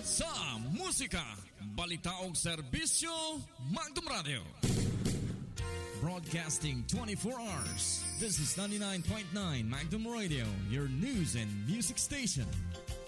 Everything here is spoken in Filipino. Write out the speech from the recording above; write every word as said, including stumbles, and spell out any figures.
sa musika, balita o serbisyo, Magdum Radio. Broadcasting twenty-four hours. This is ninety-nine point nine Magdum Radio, your news and music station.